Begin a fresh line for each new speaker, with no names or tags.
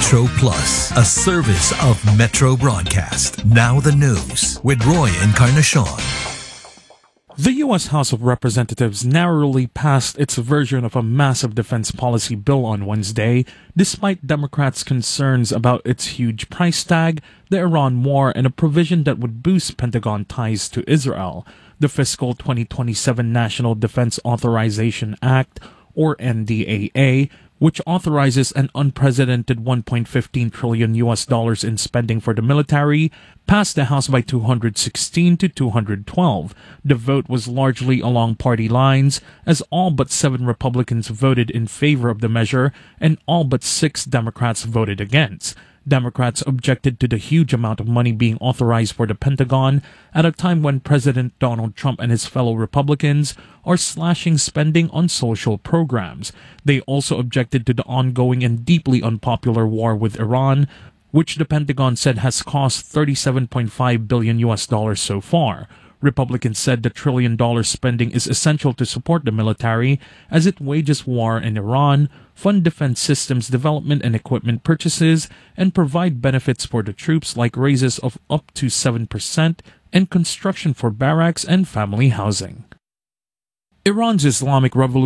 Metro Plus, a service of Metro Broadcast. Now the news with Roy Encarnacion.
The U.S. House of Representatives narrowly passed its version of a massive defense policy bill on Wednesday, despite Democrats' concerns about its huge price tag, the Iran war, and a provision that would boost Pentagon ties to Israel. The fiscal 2027 National Defense Authorization Act, or NDAA, which authorizes an unprecedented $1.15 trillion in spending for the military, passed the House by 216 to 212. The vote was largely along party lines, as all but 7 Republicans voted in favor of the measure and all but 6 Democrats voted against. Democrats objected to the huge amount of money being authorized for the Pentagon at a time when President Donald Trump and his fellow Republicans are slashing spending on social programs. They also objected to the ongoing and deeply unpopular war with Iran, which the Pentagon said has cost $37.5 billion so far. Republicans said the $1 trillion spending is essential to support the military as it wages war in Iran, fund defense systems development and equipment purchases, and provide benefits for the troops like raises of up to 7% and construction for barracks and family housing. Iran's Islamic Revolution